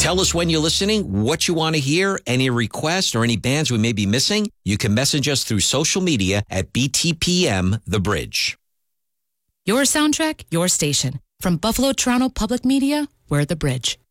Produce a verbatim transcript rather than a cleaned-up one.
Tell us when you're listening, what you want to hear, any requests or any bands we may be missing. You can message us through social media at B T P M The Bridge. Your soundtrack, your station. From Buffalo Toronto Public Media, we're The Bridge.